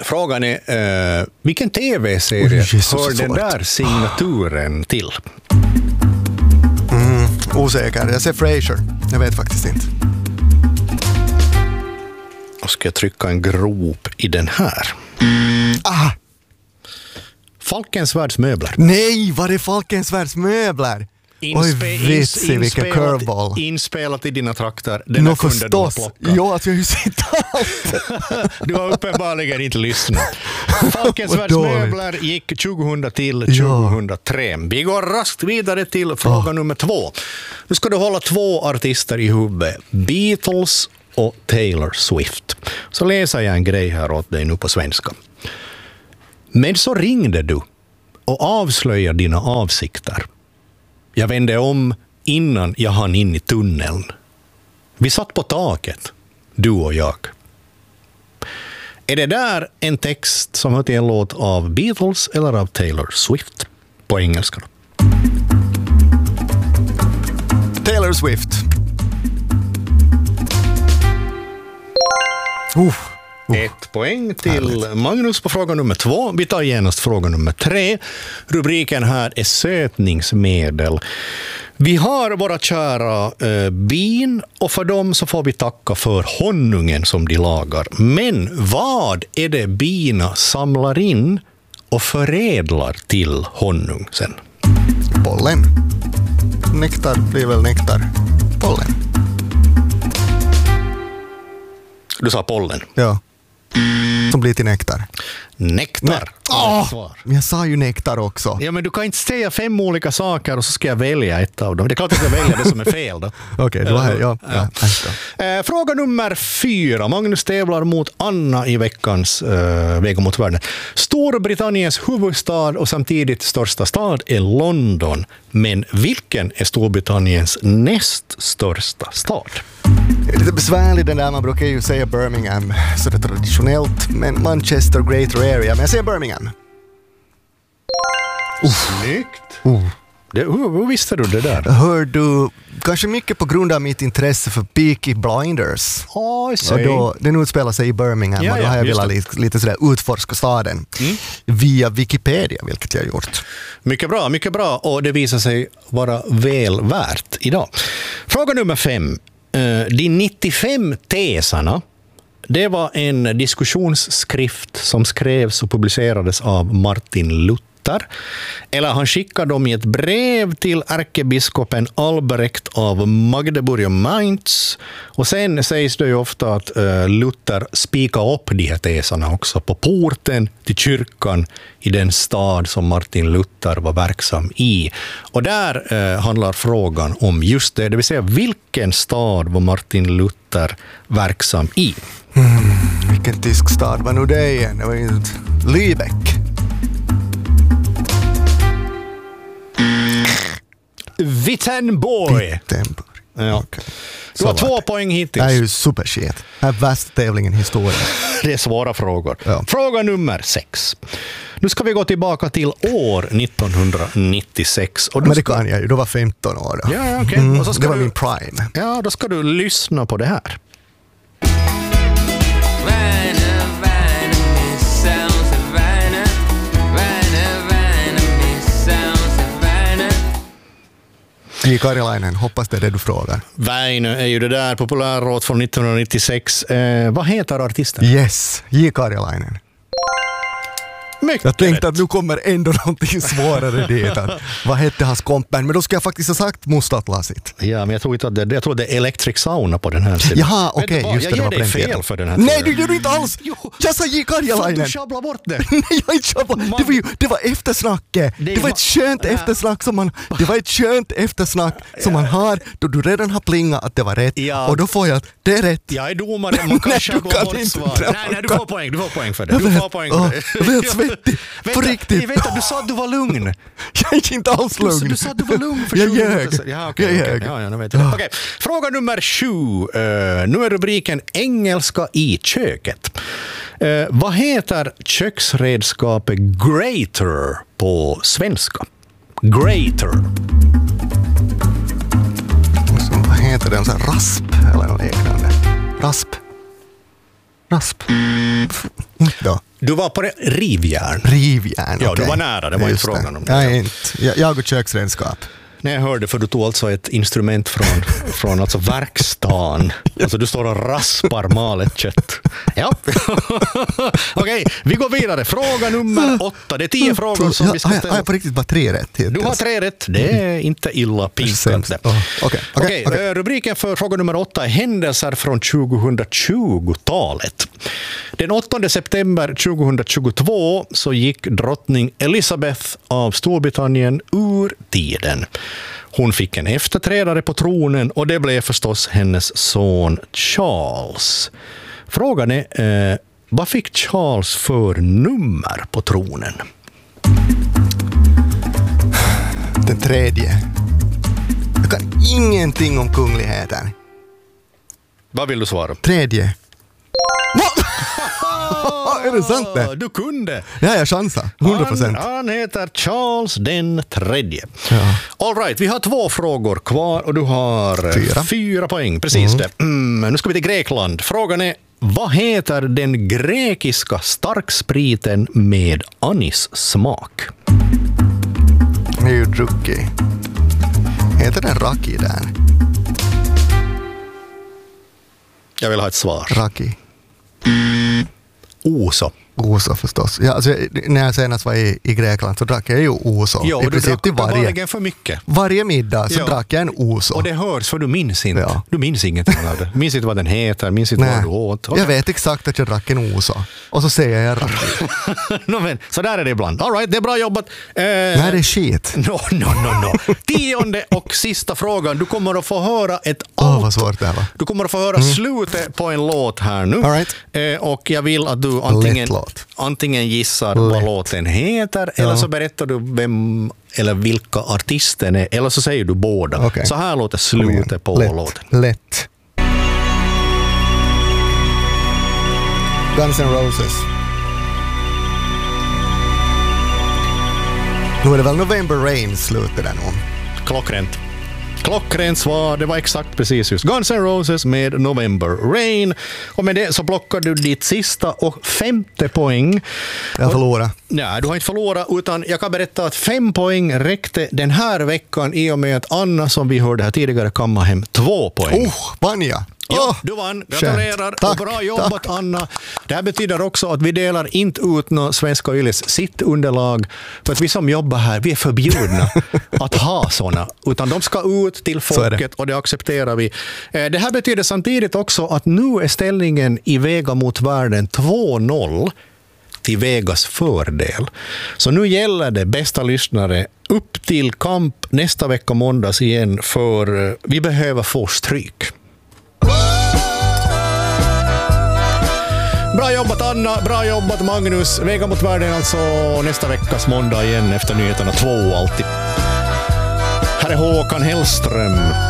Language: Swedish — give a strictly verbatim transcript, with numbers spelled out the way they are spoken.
Frågan är, uh, vilken tv-serie Oj, hör den där signaturen till? Mm, osäker. Jag ser Frasier. Jag vet faktiskt inte. Och ska jag trycka en grop i den här? Ah! Falkens världsmöbler. Nej, vad är Falkens världsmöbler? Oj, vitsig, vilken curveball. Inspelat i dina trakter. Den Nå är funden du har förstås. plockat. Ja, alltså jag har ju sett allt. Du har uppenbarligen inte lyssnat. Falkens Vad världsmöbler gick tjugohundra till tjugohundratre. Vi går raskt vidare till fråga oh. nummer två. Nu ska du hålla två artister i huvudet. Beatles och Taylor Swift. Så läser jag en grej här åt dig nu på svenska. Men så ringde du och avslöjade dina avsikter. Jag vände om innan jag hann in i tunneln. Vi satt på taket, du och jag. Är det där en text som hör till en låt av Beatles eller av Taylor Swift? På engelska då. Taylor Swift. Uh. Uh. Ett poäng till Magnus på fråga nummer två. Vi tar genast fråga nummer tre. Rubriken här är sötningsmedel. Vi har våra kära eh, bin och för dem så får vi tacka för honungen som de lagar. Men vad är det bina samlar in och förädlar till honung sen? Pollen. Nektar blir väl nektar. Pollen. Du sa pollen. Ja. Som blir till nektar. Nektar. Oh, jag sa ju nektar också. Ja, men du kan inte säga fem olika saker och så ska jag välja ett av dem. Det är klart att jag väljer det som är fel då. Okej, okay, då har jag. Ja, ja. Ja. Eh, fråga nummer fyra. Magnus tävlar mot Anna i veckans eh, Väg mot världen. Storbritanniens huvudstad och samtidigt största stad är London. Men vilken är Storbritanniens näst största stad? Det är lite besvärligt den där, man brukar ju säga Birmingham så det är traditionellt, men Manchester Greater Area, men jag säger Birmingham. Snyggt! Uh. Det, hur, hur visste du det där? Hör du, kanske mycket på grund av mitt intresse för Peaky Blinders. Oh, och då, den utspelar sig i Birmingham ja, och då har jag velat lite, lite sådär utforska staden mm. via Wikipedia, vilket jag har gjort. Mycket bra, mycket bra, och det visar sig vara väl värt idag. Fråga nummer fem. De nittiofem teserna, det var en diskussionsskrift som skrevs och publicerades av Martin Luther. Eller han skickade dem i ett brev till ärkebiskopen Albrecht av Magdeburg och Mainz. Och sen sägs det ju ofta att Luther spikade upp de här teserna också på porten till kyrkan i den stad som Martin Luther var verksam i. Och där eh, handlar frågan om just det, det vill säga vilken stad var Martin Luther verksam i? Mm, vilken tysk stad var nu det igen? Det var ju Lübeck. Wittenborg. Wittenborg. Ja. Okay. Du har två poäng hittills. Det är ju supershit. Det är värsta tävlingen i historien. Det är svåra frågor. Ja. Fråga nummer sex. Nu ska vi gå tillbaka till år nittonhundranittiosex. Och men det kan jag ju, då var femton år. Då. Ja, okay. mm, och så ska det var du, min prime. Ja, då ska du lyssna på det här. J. Karjalainen, hoppas det är det du frågar. Väinö är ju det där populärlåt från nittonhundranittiosex. Eh, vad heter artisten? Yes, J. Karjalainen. Mycket jag tänkte rätt. Att nu kommer ändå någonting svårare dit. Att, vad hette hans kompen? Men då ska jag faktiskt ha sagt Mustatlasit. Ja, men jag tror inte att det, jag tror det är Electric Sauna på den här sidan. Jaha, okej, okay, just det. Jag var ger dig fel för den här. Nej, du gör inte alls. Jo. Jag sa J. Karjalainen. Du sjabblar bort det. Nej, jag inte sjabblar. Det var ju, det var eftersnacket. Det, det var ett skönt ja. eftersnack som man, det var ett skönt eftersnack som man har då du redan har plingat att det var rätt. Ja. Och då får jag att det är rätt. Jag är domare, man kanske nej, går bort svar. Nej, nej, du får poäng, du får poäng för det. Du får poäng för det. Jag vet, svettig. På riktigt. Vänta, du sa att du var lugn. Jag är inte alls lugn. Du, du sa att du var lugn för jag ljög. Ja, okay, jag okay. ja, ja, vet jag. Okay. Fråga nummer sju. Uh, nu är rubriken engelska i köket. Uh, vad heter köksredskapet grater på svenska? Grater. Vad heter den? Så rasp eller något liknande? Rasp. Rasp. Då. Du var på det rivjärn. Rivjärn, Ja, okay. du var nära, det var Just inte frågan det. om det. Jag, inte. Jag, jag och köksredskap. Nej, jag hörde, för du tog alltså ett instrument från, från alltså verkstaden. Alltså du står och raspar malet kött. Ja. Okej, vi går vidare. Fråga nummer åtta. Det är tio frågor som jag, vi ska ställa. Jag har på riktigt bara tre rätt. Du har tre rätt. Det är inte illa pinsamt. Oh, okay, okay, Okej, okay. rubriken för fråga nummer åtta är händelser från tjugohundratjugotalet. Den åttonde september tjugohundratjugotvå så gick drottning Elizabeth av Storbritannien ur tiden. Hon fick en efterträdare på tronen och det blev förstås hennes son Charles. Frågan är, eh, vad fick Charles för nummer på tronen? Den tredje. Jag kan ingenting om kungligheten. Vad vill du svara? Tredje. Är det sant det? Du kunde. Ja, jag chansar. hundra procent. Han, han heter Charles den tredje. Ja. All right, vi har två frågor kvar och du har Fyra, fyra poäng. Precis mm. det. Mm, nu ska vi till Grekland. Frågan är, vad heter den grekiska starkspriten med anissmak? Det är ju druckig. Heter den raki där? Jag vill ha ett svar. Raki. Oso. Oso förstås. Ja, alltså, när jag senast var i, i Grekland så drack jag ju oso. Jo, I du princip drack till varje, för mycket. varje middag så Jo. drack jag en oso. Och det hörs för du minns inte. Ja. Du minns ingenting av det. Minns inte vad den heter, minns inte Nej. vad du åt. Okay. Jag vet exakt att jag drack en oso. Och så säger jag raki. no, men, så där är det ibland. All right, det är bra jobbat. Eh, Nej, det är shit. No, no, no, no. Tionde och sista frågan. Du kommer att få höra ett Åh, out. vad svårt det här var. Du kommer att få höra mm. slutet på en låt här nu. All right. Eh, och jag vill att du antingen, antingen gissar Lätt. vad låten heter ja. eller så berättar du vem eller vilka artisten är. Eller så säger du båda. Okay. Så här låter slutet på Lätt. låten. Lätt. Guns N' Roses. Nu är det väl November Rain slutet där nu. Klockrent. Klockrent svar, det var exakt precis just Guns N' Roses med November Rain. Och med det så plockar du ditt sista och femte poäng. Jag förlorar. Nej, du har inte förlorat, utan jag kan berätta att fem poäng räckte den här veckan i och med att Anna, som vi hörde här tidigare, kammar hem två poäng. Oh, Banja! Ja, oh, du vann. Gratulerar. Tack, och bra jobbat, tack. Anna. Det här betyder också att vi delar inte ut någon Svenska Yles sittunderlag, för att vi som jobbar här, vi är förbjudna att ha såna, utan de ska ut till folket det. och det accepterar vi. Det här betyder samtidigt också att nu är ställningen i Vega mot världen två noll till Vegas fördel. Så nu gäller det, bästa lyssnare, upp till kamp nästa vecka måndags igen, för vi behöver få stryk. Bra jobbat Anna, bra jobbat Magnus. Vega mot världen alltså nästa veckas måndag igen efter nyheterna två alltid. Här är Håkan Hellström.